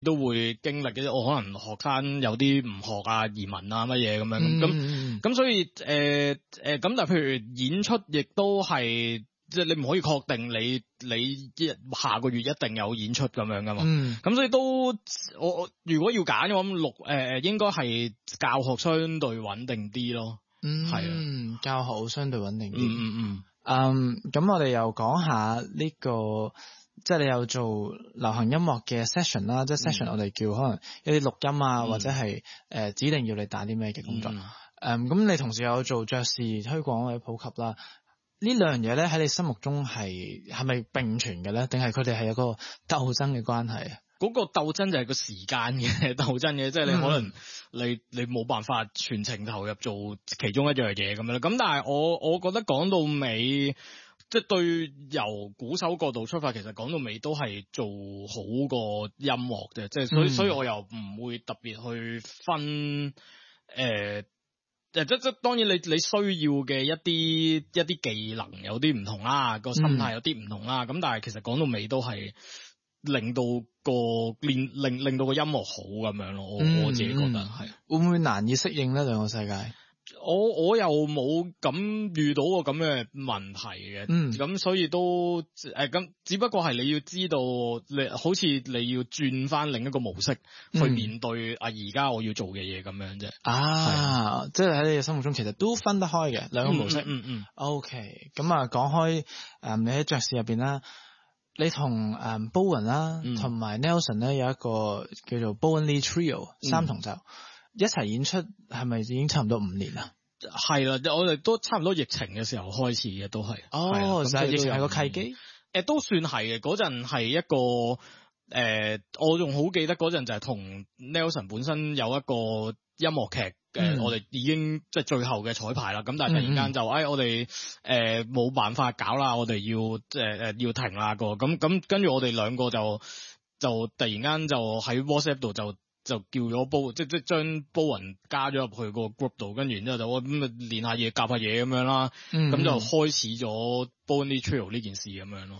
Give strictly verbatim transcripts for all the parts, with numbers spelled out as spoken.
都會經歷嘅，我可能學生有啲唔學啊、移民啊乜嘢咁樣咁，咁咁、嗯、所以誒誒咁，但係譬如演出亦都係即係你唔可以確定你你下個月一定有演出咁樣噶嘛，咁、嗯、所以都我我如果要揀嘅話，咁錄誒應該係教學相對穩定啲咯，係啊，教學相對穩定啲， 嗯嗯嗯， 嗯，咁我哋又講下呢個。即係你有做流行音樂嘅 session 啦，即係 session 我哋叫可能一啲錄音啊，嗯、或者係誒、呃、指定要你打啲咩嘅工作。誒、嗯，咁、嗯、你同時有做爵士推廣或者普及啦，呢兩樣嘢咧喺你心目中係係咪並存嘅咧？定係佢哋係有個鬥爭嘅關係啊？ 嗰個鬥爭就係個時間嘅鬥爭嘅，即係你可能你你冇辦法全程投入做其中一樣嘢咁樣。咁但係我我覺得講到尾。即係對由鼓手角度出發，其實講到尾都係做好個音樂嘅，即係所以所以我又唔會特別去分誒誒，即即當然你你需要嘅一啲一啲技能有啲唔同啦，個心態有啲唔同啦，咁、嗯、但係其實講到尾都係令到個令令令到個音樂好咁樣咯，我、嗯、我自己覺得係會唔會難以適應呢兩個世界？ 我我又冇咁遇到過咁嘅問題嘅，咁、嗯、所以都誒咁、呃，只不過係你要知道，你好似你要轉翻另一個模式去面對啊而家我要做嘅嘢咁樣啫。 啊，即係喺你嘅心目中其實都分得開嘅兩個模式。嗯嗯。嗯 OK， 咁啊講開誒、嗯，你喺爵士入邊啦，你同誒 Bowen 啦，同埋 Nelson 咧有一個叫做 Bowen Lee Trio、嗯、三重奏。一齊演出係咪已經差唔多五年啦？ 係啦，我哋都差唔多疫情嘅時候開始嘅，都係。 哦，就係疫情係個契機。 誒，都算係嘅。嗰陣係一個誒、呃，我仲好記得嗰陣就係同 Nelson 本身有一個音樂劇嘅、嗯呃，我哋已經即係最後嘅彩排啦。咁但係突然間就誒、嗯哎，我哋誒冇辦法搞啦，我哋要即係誒要停啦個。咁咁跟住我哋兩個就就突然間就喺 WhatsApp 度就。就叫咗煲，即即將Bowen加咗入去個 group 度，跟住然之後就我咁啊練下嘢，夾下嘢咁樣啦，咁、嗯、就開始咗 Bowen Lee Trio 呢件事咁樣咯。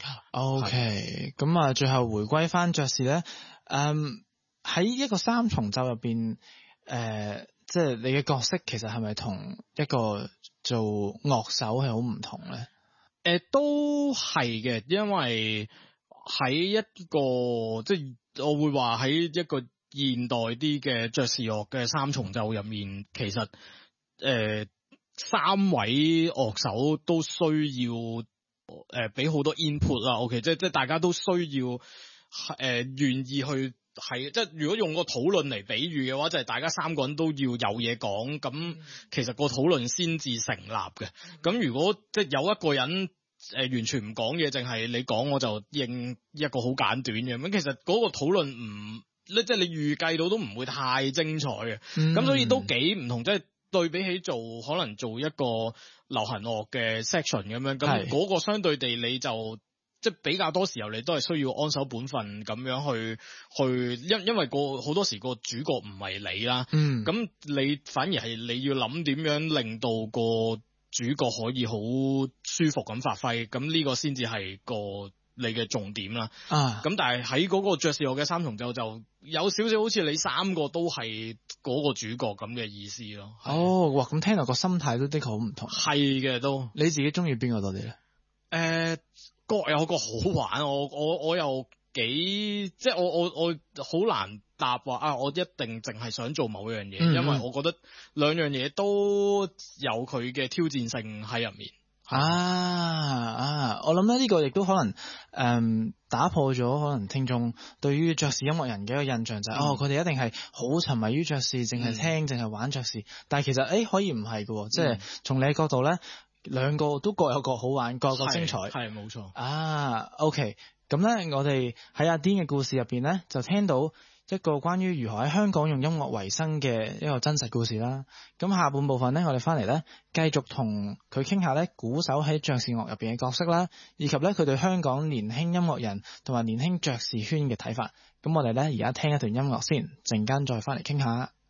OK，咁啊，最後回歸翻爵士咧，嗯，喺一個三重奏入邊，誒、呃，即係你嘅角色其實係咪同一個做樂手係好唔同咧？ 誒、呃，都係嘅，因為喺一個即係我會話喺一個。現代啲嘅爵士樂嘅三重奏入面，其實誒、呃、三位樂手都需要誒俾好多 input 啦。OK，即係即係大家都需要誒願意去係即係如果用個討論嚟比喻嘅話，就係、是、大家三個人都要有嘢講，咁其實個討論先至成立嘅。咁如果即係有一個人誒、呃、完全唔講嘢，淨係你講我就應一個好簡短嘅，咁其實嗰個討論唔。即係你預計到都唔會太精彩嘅，咁、嗯、所以都幾唔同。即係對比起做可能做一個流行樂嘅 section 咁樣，咁嗰個相對地你就即係比較多時候你都係需要安守本分咁樣去去，因因為個好多時個主角唔係你啦，咁、嗯、你反而係你要諗點樣令到個主角可以好舒服咁發揮，咁呢個先至係個你嘅重點啦，啊，咁但係喺嗰個爵士樂嘅三重奏就有少少好似你三個都係嗰個主角咁嘅意思咯。 哦，哇，咁聽落個心態都的確好唔同。 係嘅，都你自己中意邊個多啲咧？誒、 呃，各有個好玩，我我我又幾即係我我我好難答話啊！我一定淨係想做某樣嘢，嗯，因為我覺得兩樣嘢都有佢嘅挑戰性喺入面。 啊啊！我諗咧呢個亦都可能誒、嗯、打破咗可能聽眾對於爵士音樂人嘅一個印象就係、是嗯、哦佢哋一定係好沉迷於爵士，淨係聽淨係、嗯、玩爵士。但係其實誒、欸、可以唔係嘅，即係從你嘅角度咧，兩個都各有各好玩，各有各精彩。 係冇錯。 啊 OK， 咁咧我哋喺阿 Dean 嘅故事入邊咧就聽到一個關於如何喺香港用音樂為生嘅一個真實故事啦。咁下半部分咧，我哋翻嚟咧，繼續同佢傾下咧鼓手喺爵士樂入邊嘅角色啦，以及咧佢對香港年輕音樂人同埋年輕爵士圈嘅睇法。咁我哋咧而家聽一段音樂先，陣間再翻嚟傾下。